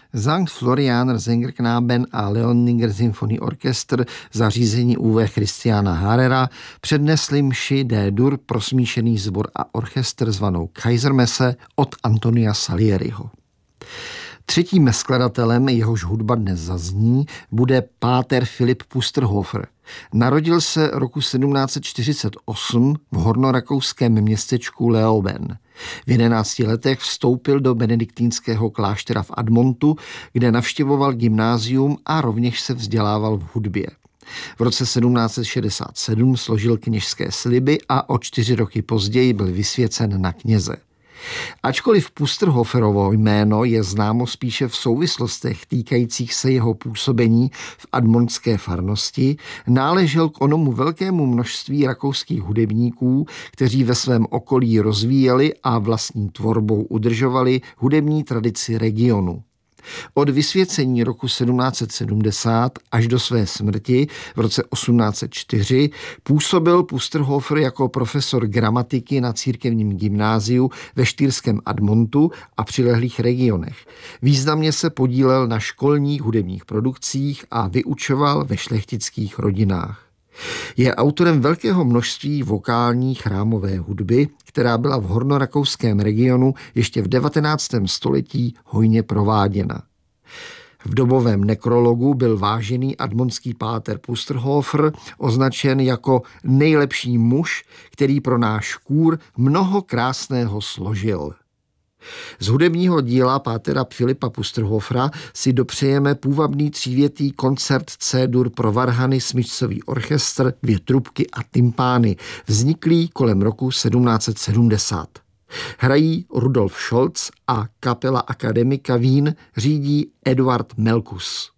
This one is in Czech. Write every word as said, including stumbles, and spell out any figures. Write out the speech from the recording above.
Sankt Florianer Sängerknaben a Leoninger Symfonieorchester za řízení U V Christiana Harrera přednesli mši D-dur pro smíšený sbor a orchestr zvanou Kaisermesse od Antonia Salieriho. Třetím skladatelem, jehož hudba dnes zazní, bude páter Philipp Pusterhofer. Narodil se roku sedmnáct set čtyřicet osm v hornorakouském městečku Leoben. V jedenácti letech vstoupil do benediktínského kláštera v Admontu, kde navštěvoval gymnázium a rovněž se vzdělával v hudbě. V roce sedmnáct set šedesát sedm složil kněžské sliby a o čtyři roky později byl vysvěcen na kněze. Ačkoliv Pusterhoferovo jméno je známo spíše v souvislostech týkajících se jeho působení v admontské farnosti, náležel k onomu velkému množství rakouských hudebníků, kteří ve svém okolí rozvíjeli a vlastní tvorbou udržovali hudební tradici regionu. Od vysvěcení roku sedmnáct set sedmdesát až do své smrti v roce osmnáct set čtyři působil Pusterhofer jako profesor gramatiky na církevním gymnáziu ve štýrském Admontu a přilehlých regionech. Významně se podílel na školních hudebních produkcích a vyučoval ve šlechtických rodinách. Je autorem velkého množství vokální chrámové hudby, která byla v hornorakouském regionu ještě v devatenáctém století hojně prováděna. V dobovém nekrologu byl vážený admontský páter Pusterhofer označen jako nejlepší muž, který pro náš kůr mnoho krásného složil. Z hudebního díla pátera Philippa Pusterhofera si dopřejeme půvabný třívětý koncert C-dur pro varhany, smyčcový orchestr, dvě trubky a tympány, vzniklý kolem roku sedmnáct set sedmdesát. Hrají Rudolf Scholz a kapela Akademika Wien řídí Eduard Melkus.